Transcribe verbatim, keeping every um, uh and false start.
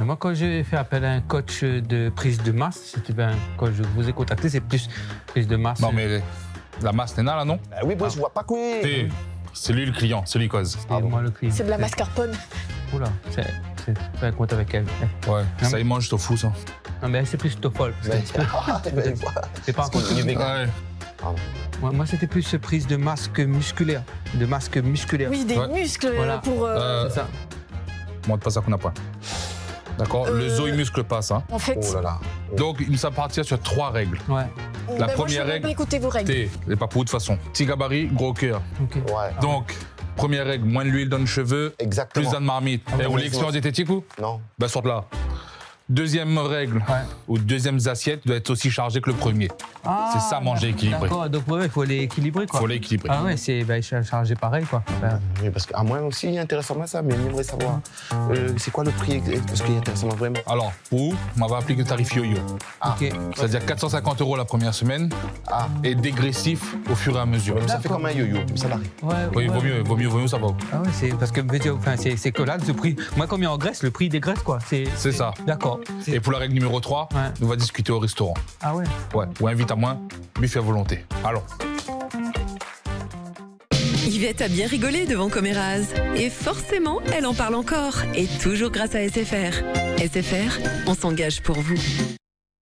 moi, quand j'ai fait appel à un coach de prise de masse, c'était ben, quand je vous ai contacté, c'est plus prise de masse. Non, mais la masse, t'es là, là, non? Bah oui, moi, je vois pas quoi. C'est- C'est lui le client, c'est lui qui cause. C'est moi le client. C'est de la mascarpone. Oula, c'est. c'est- fais un compte avec elle. Ouais, Non, ça, il mange tofu, ça. Non, mais c'est plus toffol. Ben, ben, voilà. C'est pas un compte. Il est vegan. Ouais. Moi, moi, c'était plus prise de masque musculaire. De masque musculaire. Oui, des Ouais. muscles Voilà. pour... euh, Euh, C'est ça. montre pas ça qu'on n'a pas. D'accord? Euh, Le zoo, il muscle pas ça. En fait, Oh là là. Donc, il nous a partir sur trois règles. Ouais. la ben, moi, première je veux règle, pas écouter vos règles. T, les papous de façon. Petit gabarit, gros cœur. Ok. Ouais, Donc, première règle, moins de l'huile dans les cheveux, exactement. plus d'un marmite. Ah Et vous ouais, voulez expérience ouais. diététique ou? Non. Ben, sorte là. Deuxième règle, Ouais. ou deuxième assiette, doit être aussi chargée que le premier. Ah, C'est ça, manger équilibré. D'accord, donc ouais, il faut les équilibrer, quoi. Il faut l'équilibrer. Ah ouais, c'est bah, chargé pareil, quoi. Ben, Oui, parce qu'à moi aussi, intéressant ça, mais j'aimerais savoir, euh, c'est quoi le prix? Parce qu'il est intéressant vraiment. Alors, pour, on va appliquer le tarif yo-yo. ok. C'est-à-dire quatre cent cinquante euros la première semaine Ah, et dégressif au fur et à mesure. mais ça fait D'accord. comme un yo-yo, salarié. Ouais, Oui, ouais. vaut mieux, vaut mieux, vaut mieux, ça va. Ah ouais, c'est parce que enfin, c'est c'est que là, ce prix. Moi, comme il est en Grèce, le prix dégraisse, quoi. C'est C'est ça. D'accord. C'est- Et pour la règle numéro trois, Ouais. on va discuter au restaurant. Ah ouais. Ouais, ou invite à moins, buffet à volonté. Allons. Yvette a bien rigolé devant Coméraz. Et forcément, elle en parle encore. Et toujours grâce à S F R. S F R, on s'engage pour vous.